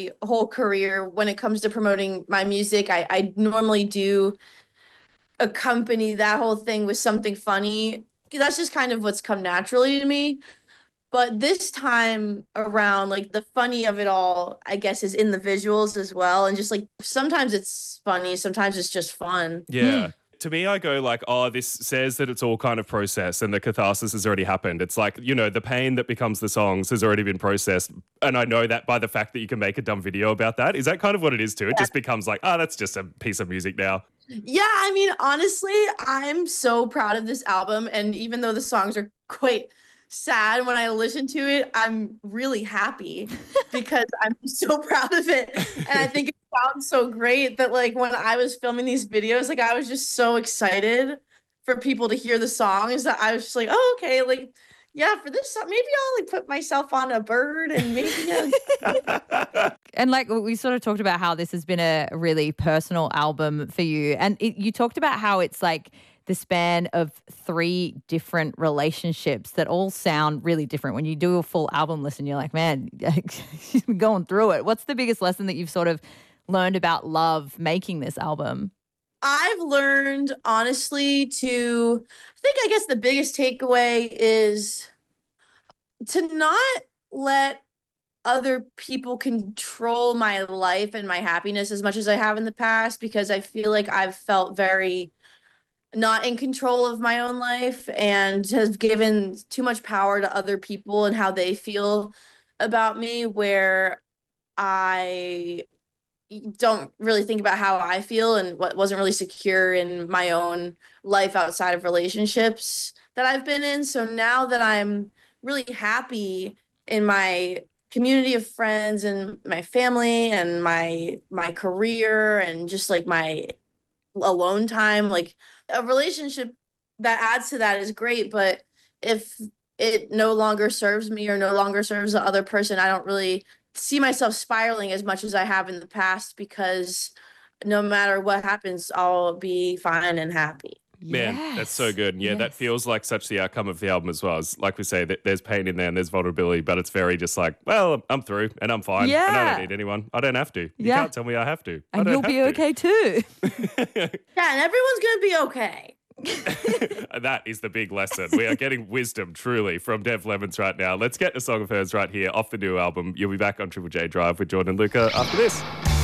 my whole career when it comes to promoting my music. I normally do accompany that whole thing with something funny. That's just kind of what's come naturally to me. But this time around, like the funny of it all, I guess, is in the visuals as well. And just like sometimes it's funny, sometimes it's just fun. Yeah. To me, I go like, oh, this says that it's all kind of processed and the catharsis has already happened. It's like, you know, the pain that becomes the songs has already been processed. And I know that by the fact that you can make a dumb video about that. Is that kind of what it is too? It just becomes like, oh, that's just a piece of music now. Yeah, I mean, honestly, I'm so proud of this album. And even though the songs are quite sad when I listen to it, I'm really happy because I'm so proud of it. And I think it sounds so great that like when I was filming these videos, like I was just so excited for people to hear the songs that I was just like, oh, okay, like yeah, for this song, maybe I'll like put myself on a bird and maybe And like we sort of talked about how this has been a really personal album for you. And you talked about how it's like the span of 3 different relationships that all sound really different. When you do a full album listen, you're like, man, she's been going through it. What's the biggest lesson that you've sort of learned about love making this album? I've learned honestly I guess the biggest takeaway is to not let other people control my life and my happiness as much as I have in the past, because I feel like I've felt very not in control of my own life and have given too much power to other people and how they feel about me, where I don't really think about how I feel and what wasn't really secure in my own life outside of relationships that I've been in. So now that I'm really happy in my community of friends and my family and my career and just like my alone time, like a relationship that adds to that is great. But if it no longer serves me or no longer serves the other person, I don't really see myself spiraling as much as I have in the past, because no matter what happens, I'll be fine and happy. Man, that's so good. And yeah, that feels like such the outcome of the album as well. As, like we say, there's pain in there and there's vulnerability, but it's very just like, well, I'm through and I'm fine. And I don't need anyone. I don't have to. You can't tell me I have to. And you'll be okay too. Yeah, and everyone's going to be okay. That is the big lesson. We are getting wisdom truly from Dev Lemons right now. Let's get a song of hers right here off the new album. You'll be back on Triple J Drive with Jordan and Luca after this.